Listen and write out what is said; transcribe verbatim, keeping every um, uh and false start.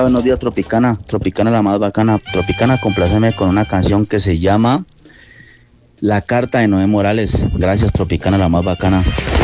buenos días, Tropicana. Tropicana la más bacana. Tropicana, compláceme con una canción que se llama La Carta de Noé Morales. Gracias, Tropicana la más bacana.